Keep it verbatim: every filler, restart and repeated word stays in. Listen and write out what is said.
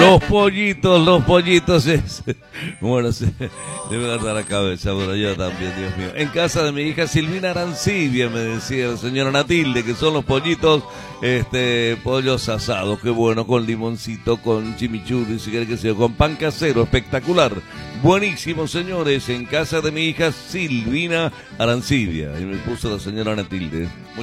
Los pollitos, los pollitos. Es... Bueno, se debe dar la cabeza, pero yo también, Dios mío. En casa de mi hija Silvina Arancibia, me decía la señora Natilde, que son los pollitos, este, pollos asados, qué bueno, con limoncito, con chimichurri, si quiere que sea, con pan casero, espectacular. Buenísimo, señores, en casa de mi hija Silvina Arancibia. Y me puso la señora Natilde.